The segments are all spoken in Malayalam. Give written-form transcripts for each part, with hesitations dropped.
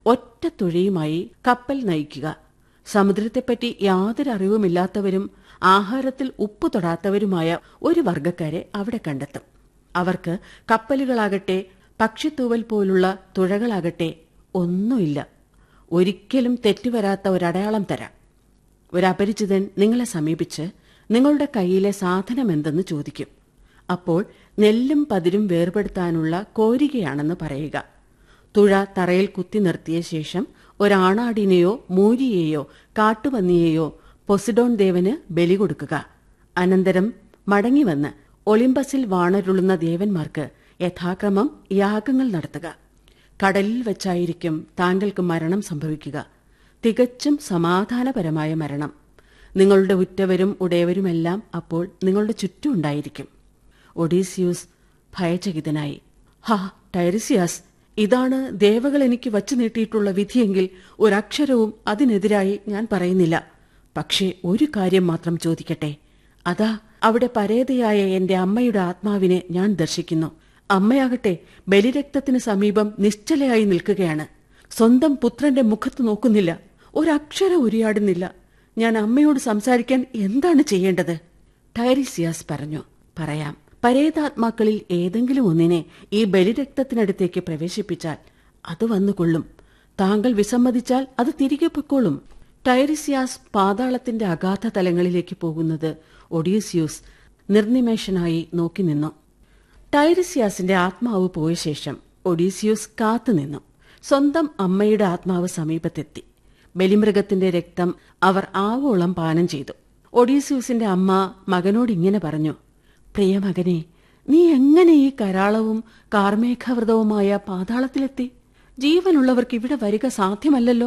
ഒറ്റ തുഴയുമായി കപ്പൽ നയിക്കുക. സമുദ്രത്തെപ്പറ്റി യാതൊരു അറിവുമില്ലാത്തവരും ആഹാരത്തിൽ ഉപ്പ് തൊടാത്തവരുമായ ഒരു വർഗക്കാരെ അവിടെ കണ്ടെത്തും. അവർക്ക് കപ്പലുകളാകട്ടെ പക്ഷിത്തൂവൽ പോലുള്ള തുഴകളാകട്ടെ ഒന്നുമില്ല. ഒരിക്കലും തെറ്റുവരാത്ത ഒരടയാളം തരാം. ഒരപരിചിതൻ നിങ്ങളെ സമീപിച്ച് നിങ്ങളുടെ കയ്യിലെ സാധനമെന്തെന്ന് ചോദിക്കും. അപ്പോൾ നെല്ലും പതിരും വേർപെടുത്താനുള്ള കോരികയാണെന്ന് പറയുക. തുഴ തറയിൽ കുത്തി നിർത്തിയ ശേഷം ഒരാണാടിനെയോ മൂരിയെയോ കാട്ടുപന്നിയെയോ പൊസിഡോൺ ദേവന് ബലി കൊടുക്കുക. അനന്തരം മടങ്ങിവന്ന് ഒളിമ്പസിൽ വാണരുളുന്ന ദേവന്മാർക്ക് യഥാക്രമം യാഗങ്ങൾ നടത്തുക. കടലിൽ വച്ചായിരിക്കും താങ്കൾക്ക് മരണം സംഭവിക്കുക. തികച്ചും സമാധാനപരമായ മരണം. നിങ്ങളുടെ ഉറ്റവരും ഉടയവരുമെല്ലാം അപ്പോൾ നിങ്ങളുടെ ചുറ്റും ഉണ്ടായിരിക്കും. ഒഡീസിയൂസ് ഭയചകിതനായി, ഹാ ടൈറിസിയാസ്, ഇതാണ് ദേവകൾ എനിക്ക് വച്ചു നീട്ടിയിട്ടുള്ള വിധിയെങ്കിൽ ഒരക്ഷരവും അതിനെതിരായി ഞാൻ പറയുന്നില്ല. പക്ഷേ ഒരു കാര്യം മാത്രം ചോദിക്കട്ടെ. അതാ അവിടെ പരേതയായ എന്റെ അമ്മയുടെ ആത്മാവിനെ ഞാൻ ദർശിക്കുന്നു. അമ്മയാകട്ടെ ബലിരക്തത്തിന് സമീപം നിശ്ചലയായി നിൽക്കുകയാണ്. സ്വന്തം പുത്രന്റെ മുഖത്ത് നോക്കുന്നില്ല, ഒരക്ഷരം ഉരിയാടുന്നില്ല. ഞാൻ അമ്മയോട് സംസാരിക്കാൻ എന്താണ് ചെയ്യേണ്ടത്? ടൈറിസിയാസ് പറഞ്ഞു, പറയാം. പരേതാത്മാക്കളിൽ ഏതെങ്കിലും ഒന്നിനെ ഈ ബലിരക്തത്തിനടുത്തേക്ക് പ്രവേശിപ്പിച്ചാൽ അത് വന്നുകൊള്ളും. താങ്കൾ വിസമ്മതിച്ചാൽ അത് തിരികെ പൊയ്ക്കോളും. ടൈറിസിയാസ് പാതാളത്തിന്റെ അഗാധ തലങ്ങളിലേക്ക് പോകുന്നത് ഒഡീസിയൂസ് നിർനിമേഷനായി നോക്കി നിന്നു. ടൈറിസിയാസിന്റെ ആത്മാവ് പോയ ശേഷം ഒഡീസിയൂസ് കാത്തുനിന്നു. സ്വന്തം അമ്മയുടെ ആത്മാവ് സമീപത്തെത്തി. ബലിമൃഗത്തിന്റെ രക്തം അവർ ആവോളം പാനം ചെയ്തു. ഒഡീസിയൂസിന്റെ അമ്മ മകനോട് ഇങ്ങനെ പറഞ്ഞു, പ്രിയ മകനെ, നീ എങ്ങനെ ഈ കരാളവും കാർമേഘവ്രതവുമായ പാതാളത്തിലെത്തി? ജീവനുള്ളവർക്ക് ഇവിടെ വരിക സാധ്യമല്ലല്ലോ.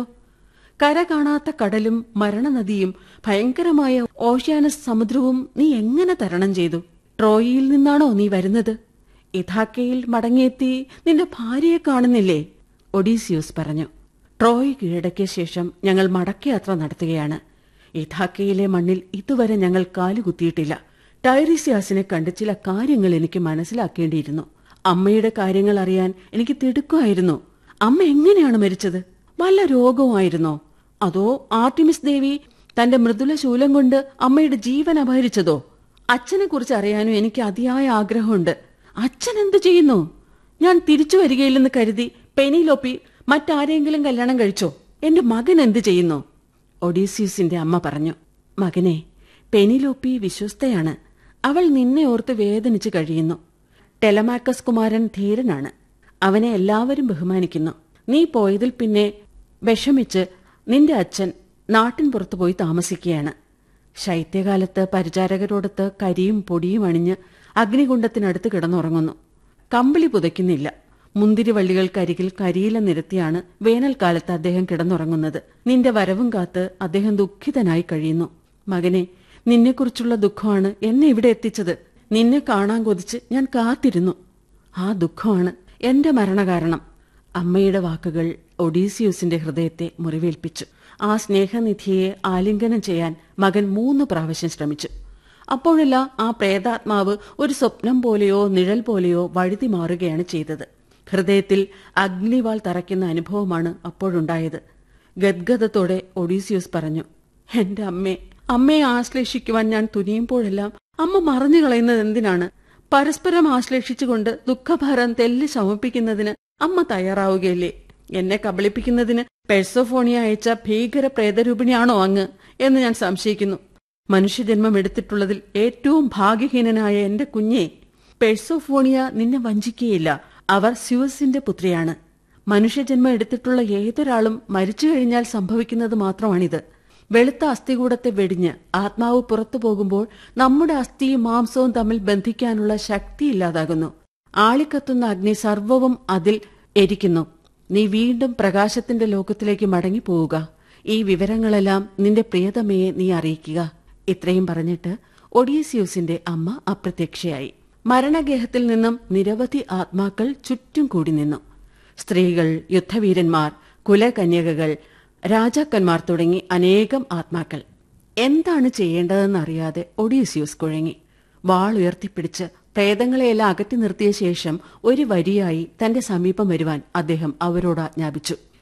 കര കാണാത്ത കടലും മരണനദിയും ഭയങ്കരമായ ഓഷ്യാനസ് സമുദ്രവും നീ എങ്ങനെ തരണം ചെയ്തു? ട്രോയിയിൽ നിന്നാണോ നീ വരുന്നത്? ഇഥാക്കയിൽ മടങ്ങിയെത്തി നിന്റെ ഭാര്യയെ കാണുന്നില്ലേ? ഒഡീസിയൂസ് പറഞ്ഞു, ട്രോയ് കീഴടക്കിയ ശേഷം ഞങ്ങൾ മടക്കയാത്ര നടത്തുകയാണ്. ഇഥാക്കയിലെ മണ്ണിൽ ഇതുവരെ ഞങ്ങൾ കാലുകുത്തിയിട്ടില്ല. ടൈറിസിയാസിനെ കണ്ട് ചില കാര്യങ്ങൾ എനിക്ക് മനസ്സിലാക്കേണ്ടിയിരുന്നു. അമ്മയുടെ കാര്യങ്ങൾ അറിയാൻ എനിക്ക് തിടുക്കമായിരുന്നു. അമ്മ എങ്ങനെയാണ് മരിച്ചത്? വല്ല രോഗവുമായിരുന്നോ? അതോ ആർട്ടിമിസ് ദേവി തന്റെ മൃദുല ശൂലം കൊണ്ട് അമ്മയുടെ ജീവൻ അപഹരിച്ചതോ? അച്ഛനെ കുറിച്ച് അറിയാനും എനിക്ക് അതിയായ ആഗ്രഹമുണ്ട്. അച്ഛൻ എന്തു ചെയ്യുന്നു? ഞാൻ തിരിച്ചു വരികയില്ലെന്ന് കരുതി പെനിലോപ്പി മറ്റാരെങ്കിലും കല്യാണം കഴിച്ചോ? എന്റെ മകൻ എന്തു ചെയ്യുന്നു? ഒഡീസിയൂസിന്റെ അമ്മ പറഞ്ഞു, മകനെ, പെനിലോപ്പി വിശ്വസ്തയാണ്. അവൾ നിന്നെ ഓർത്ത് വേദനിച്ച് കഴിയുന്നു. ടെലമാക്കസ് കുമാരൻ ധീരനാണ്. അവനെ എല്ലാവരും ബഹുമാനിക്കുന്നു. നീ പോയതിൽ പിന്നെ വിഷമിച്ച് നിന്റെ അച്ഛൻ നാട്ടിൻ പുറത്തു പോയി താമസിക്കുകയാണ്. ശൈത്യകാലത്ത് പരിചാരകരോടൊത്ത് കരിയും പൊടിയും അണിഞ്ഞ് അഗ്നികുണ്ഡത്തിനടുത്ത് കിടന്നുറങ്ങുന്നു. കമ്പിളി പുതയ്ക്കുന്നില്ല. മുന്തിരിവള്ളികൾക്കരികിൽ കരിയില നിരത്തിയാണ് വേനൽക്കാലത്ത് അദ്ദേഹം കിടന്നുറങ്ങുന്നത്. നിന്റെ വരവും കാത്ത് അദ്ദേഹം ദുഃഖിതനായി കഴിയുന്നു. മകനെ, നിന്നെക്കുറിച്ചുള്ള ദുഃഖമാണ് എന്നെ ഇവിടെ എത്തിച്ചത്. നിന്നെ കാണാൻ കൊതിച്ച് ഞാൻ കാത്തിരുന്നു. ആ ദുഃഖമാണ് എന്റെ മരണകാരണം. അമ്മയുടെ വാക്കുകൾ ഒഡീസിയൂസിന്റെ ഹൃദയത്തെ മുറിവേൽപ്പിച്ചു. ആ സ്നേഹനിധിയെ ആലിംഗനം ചെയ്യാൻ മകൻ 3 പ്രാവശ്യം ശ്രമിച്ചു. അപ്പോഴെല്ലാം ആ പ്രേതാത്മാവ് ഒരു സ്വപ്നം പോലെയോ നിഴൽ പോലെയോ വഴുതി മാറുകയാണ് ചെയ്തത്. ഹൃദയത്തിൽ അഗ്നിവാൾ തറയ്ക്കുന്ന അനുഭവമാണ് അപ്പോഴുണ്ടായത്. ഗദ്ഗദത്തോടെ ഒഡീസിയൂസ് പറഞ്ഞു, എന്റെ അമ്മയെ ആശ്ലേഷിക്കുവാൻ ഞാൻ തുനിയുമ്പോഴെല്ലാം അമ്മ മറഞ്ഞു കളയുന്നത് എന്തിനാണ്? പരസ്പരം ആശ്ലേഷിച്ചുകൊണ്ട് ദുഃഖഭാരം തെല്ല് ശമിപ്പിക്കുന്നതിന് അമ്മ തയ്യാറാവുകയല്ലേ? എന്നെ കബളിപ്പിക്കുന്നതിന് പെഴ്സോഫോണിയ അയച്ച ഭീകര പ്രേതരൂപിണിയാണോ അങ്ങ് എന്ന് ഞാൻ സംശയിക്കുന്നു. മനുഷ്യജന്മം എടുത്തിട്ടുള്ളതിൽ ഏറ്റവും ഭാഗ്യഹീനനായ എന്റെ കുഞ്ഞെ, പെഴ്സോഫോണിയ നിന്നെ വഞ്ചിക്കുകയില്ല. അവർ സ്യൂസിന്റെ പുത്രിയാണ്. മനുഷ്യജന്മം എടുത്തിട്ടുള്ള ഏതൊരാളും മരിച്ചു കഴിഞ്ഞാൽ സംഭവിക്കുന്നത് മാത്രമാണിത്. വെളുത്ത അസ്ഥികൂടത്തെ വെടിഞ്ഞ് ആത്മാവ് പുറത്തു പോകുമ്പോൾ നമ്മുടെ അസ്ഥിയും മാംസവും തമ്മിൽ ബന്ധിക്കാനുള്ള ശക്തിയില്ലാതാകുന്നു. ആളിക്കത്തുന്ന അഗ്നി സർവവും അതിൽ എരിക്കുന്നു. നീ വീണ്ടും പ്രകാശത്തിന്റെ ലോകത്തിലേക്ക് മടങ്ങിപ്പോവുക. ഈ വിവരങ്ങളെല്ലാം നിന്റെ പ്രിയതമയെ നീ അറിയിക്കുക. ഇത്രയും പറഞ്ഞിട്ട് ഒഡീസിയൂസിന്റെ അമ്മ അപ്രത്യക്ഷയായി. മരണഗേഹത്തിൽ നിന്നും നിരവധി ആത്മാക്കൾ ചുറ്റും കൂടി നിന്നു. സ്ത്രീകൾ, യുദ്ധവീരന്മാർ, കുലകന്യകകൾ, രാജാക്കന്മാർ തുടങ്ങി അനേകം ആത്മാക്കൾ. എന്താണ് ചെയ്യേണ്ടതെന്നറിയാതെ ഒഡീസിയൂസ് കുഴങ്ങി. വാൾ ഉയർത്തിപ്പിടിച്ച് പ്രേതങ്ങളെയെല്ലാം അകറ്റി നിർത്തിയ ശേഷം ഒരു വരിയായി തന്റെ സമീപം വരുവാൻ അദ്ദേഹം അവരോട് ആജ്ഞാപിച്ചു.